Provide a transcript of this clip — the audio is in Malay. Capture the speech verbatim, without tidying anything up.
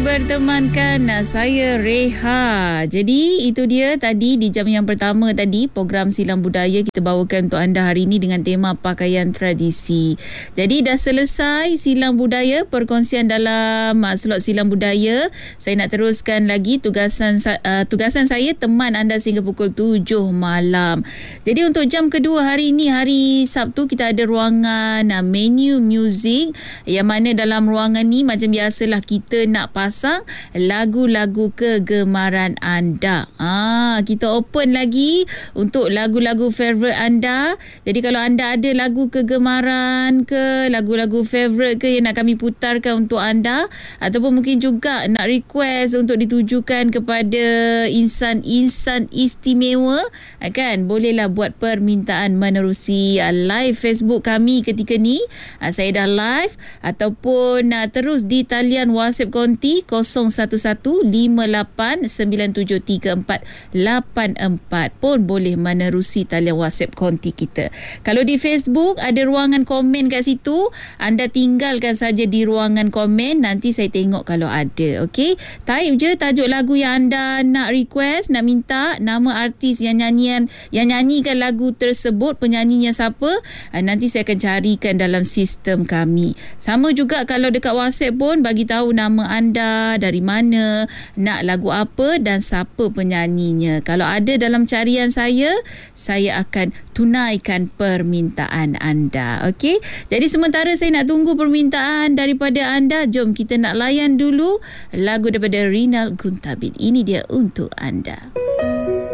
bertemankan saya Reha. Jadi itu dia tadi di jam yang pertama tadi program Silang Budaya kita bawakan untuk anda hari ini dengan tema pakaian tradisi. Jadi dah selesai Silang Budaya, perkongsian dalam uh, slot Silang Budaya. Saya nak teruskan lagi tugasan uh, tugasan saya teman anda sehingga pukul tujuh malam. Jadi untuk jam kedua hari ini, hari Sabtu, kita ada ruangan uh, menu music, yang mana dalam ruangan ni macam biasalah kita nak pasang lagu-lagu kegemaran anda. Ah, kita open lagi untuk lagu-lagu favorite anda. Jadi kalau anda ada lagu kegemaran ke, lagu-lagu favorite ke yang nak kami putarkan untuk anda, ataupun mungkin juga nak request untuk ditujukan kepada insan-insan istimewa, kan, bolehlah buat permintaan menerusi live Facebook kami ketika ni. Saya dah live, ataupun terus di talian WhatsApp konti kosong satu satu lima lapan sembilan tujuh tiga empat lapan empat pun boleh menerusi talian WhatsApp konti kita. Kalau di Facebook ada ruangan komen kat situ, anda tinggalkan saja di ruangan komen, nanti saya tengok kalau ada. Okey, type je tajuk lagu yang anda nak request, nak minta nama artis yang nyanyian yang nyanyikan lagu tersebut, penyanyinya siapa, nanti saya akan carikan dalam sistem kami. Sama juga kalau dekat WhatsApp pun bagi tahu nama anda, dari mana, nak lagu apa dan siapa penyanyinya. Kalau ada dalam carian saya, saya akan tunaikan permintaan anda. Okey? Jadi sementara saya nak tunggu permintaan daripada anda, jom kita nak layan dulu lagu daripada Rinal Guntabit. Ini dia untuk anda.